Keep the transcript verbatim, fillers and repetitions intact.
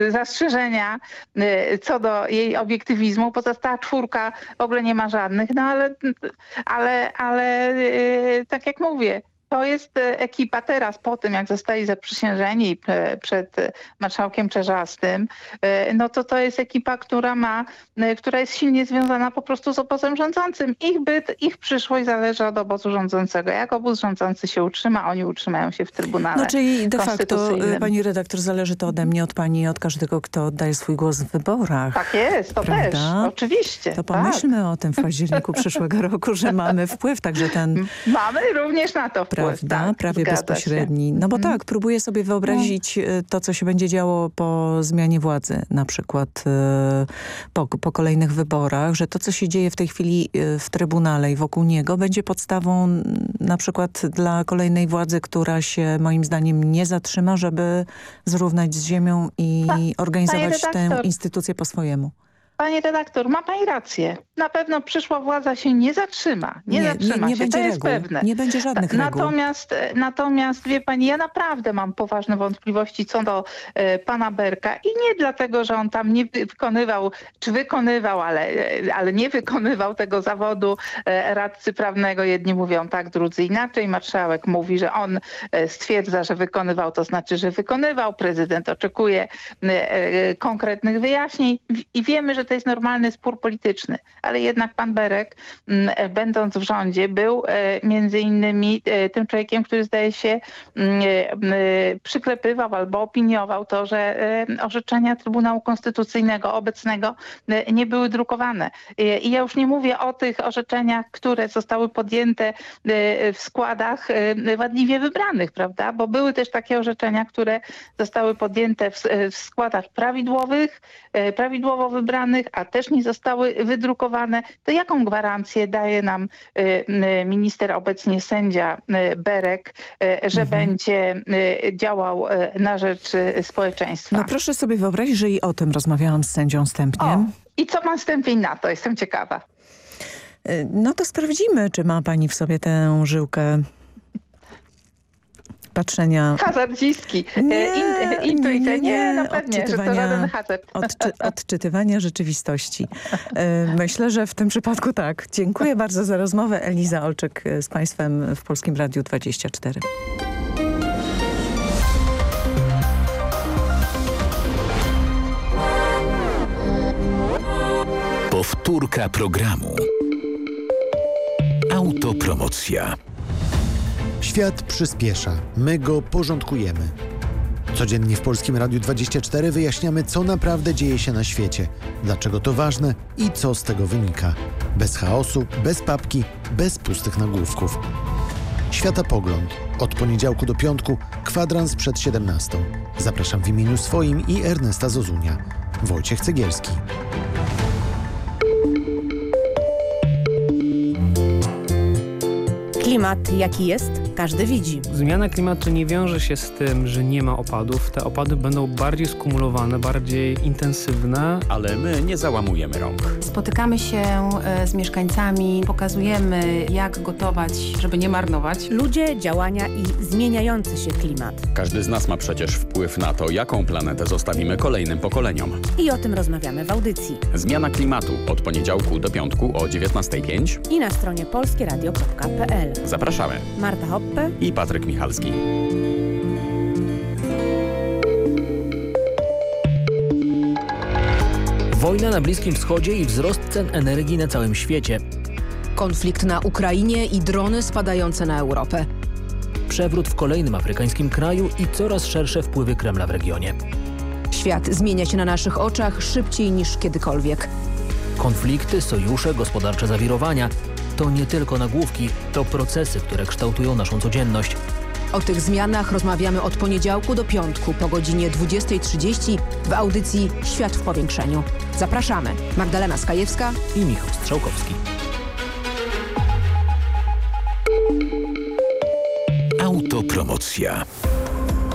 zastrzeżenia co do jej obiektywizmu. Pozostała czwórka w ogóle nie ma żadnych. No ale, ale, ale tak jak mówię, to jest ekipa teraz po tym, jak zostali zaprzysiężeni przed marszałkiem Czerzastym, no to to jest ekipa, która ma, która jest silnie związana po prostu z obozem rządzącym. Ich byt, ich przyszłość zależy od obozu rządzącego. Jak obóz rządzący się utrzyma, oni utrzymają się w Trybunale No czyli de facto, pani redaktor, zależy to ode mnie, od pani, od każdego, kto oddaje swój głos w wyborach. Tak jest, to prawda? Też, oczywiście. To pomyślmy tak. o tym w październiku przyszłego roku, że mamy wpływ, także ten... Mamy również na to wpływ. Prawda? Tak, prawie bezpośredni. Się. No bo tak, próbuję sobie wyobrazić no. to, co się będzie działo po zmianie władzy, na przykład po, po kolejnych wyborach, że to, co się dzieje w tej chwili w Trybunale i wokół niego, będzie podstawą na przykład dla kolejnej władzy, która się moim zdaniem nie zatrzyma, żeby zrównać z ziemią i pa, organizować tę instytucję po swojemu. Pani redaktor, ma pani rację. Na pewno przyszła władza się nie zatrzyma. Nie, nie zatrzyma nie, nie się, będzie to jest reguł. pewne. Nie będzie żadnych reguł. Natomiast, natomiast wie pani, ja naprawdę mam poważne wątpliwości co do e, pana Berka i nie dlatego, że on tam nie wykonywał, czy wykonywał, ale, ale nie wykonywał tego zawodu e, radcy prawnego. Jedni mówią tak, drudzy inaczej. Marszałek mówi, że on e, stwierdza, że wykonywał, to znaczy, że wykonywał. Prezydent oczekuje e, e, konkretnych wyjaśnień i wiemy, że to jest normalny spór polityczny, ale jednak pan Berek, będąc w rządzie, był między innymi tym człowiekiem, który zdaje się przyklepywał albo opiniował to, że orzeczenia Trybunału Konstytucyjnego obecnego nie były drukowane. I ja już nie mówię o tych orzeczeniach, które zostały podjęte w składach wadliwie wybranych, prawda? Bo były też takie orzeczenia, które zostały podjęte w, w składach prawidłowych, prawidłowo wybranych, a też nie zostały wydrukowane, to jaką gwarancję daje nam minister, obecnie sędzia Berek, że mhm. będzie działał na rzecz społeczeństwa? No proszę sobie wyobrazić, że i o tym rozmawiałam z sędzią Stępniem. O, i co pan Stępień na to? Jestem ciekawa. No to sprawdzimy, czy ma pani w sobie tę żyłkę patrzenia... Hazardziski. Nie, In, nie, nie, nie. No pewnie, że to żaden hazard. Odczy, odczytywania rzeczywistości. Myślę, że w tym przypadku tak. Dziękuję bardzo za rozmowę. Eliza Olczyk z państwem w Polskim Radiu dwadzieścia cztery. Powtórka programu. Autopromocja. Świat przyspiesza, my go porządkujemy. Codziennie w Polskim Radiu dwadzieścia cztery wyjaśniamy, co naprawdę dzieje się na świecie, dlaczego to ważne i co z tego wynika. Bez chaosu, bez papki, bez pustych nagłówków. Światopogląd. Od poniedziałku do piątku, kwadrans przed siedemnastą. Zapraszam w imieniu swoim i Ernesta Zozunia. Wojciech Cegielski. Klimat jaki jest, każdy widzi. Zmiana klimatu nie wiąże się z tym, że nie ma opadów. Te opady będą bardziej skumulowane, bardziej intensywne. Ale my nie załamujemy rąk. Spotykamy się z mieszkańcami, pokazujemy, jak gotować, żeby nie marnować. Ludzie, działania i zmieniający się klimat. Każdy z nas ma przecież wpływ na to, jaką planetę zostawimy kolejnym pokoleniom. I o tym rozmawiamy w audycji. Zmiana klimatu od poniedziałku do piątku o dziewiętnasta pięć i na stronie polskieradio kropka p l. Zapraszamy. Marta Hoppe i Patryk Michalski. Wojna na Bliskim Wschodzie i wzrost cen energii na całym świecie. Konflikt na Ukrainie i drony spadające na Europę. Przewrót w kolejnym afrykańskim kraju i coraz szersze wpływy Kremla w regionie. Świat zmienia się na naszych oczach szybciej niż kiedykolwiek. Konflikty, sojusze, gospodarcze zawirowania to nie tylko nagłówki, to procesy, które kształtują naszą codzienność. O tych zmianach rozmawiamy od poniedziałku do piątku po godzinie dwudziestej trzydzieści w audycji Świat w powiększeniu. Zapraszamy. Magdalena Skajewska i Michał Strzałkowski. Autopromocja.